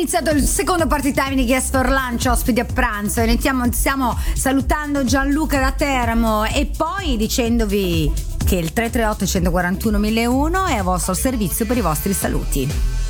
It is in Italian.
iniziato il secondo party time di Guest for Lunch, ospiti a pranzo. Stiamo salutando Gianluca da Teramo e poi dicendovi che il 338 141 1001 è a vostro servizio per i vostri saluti.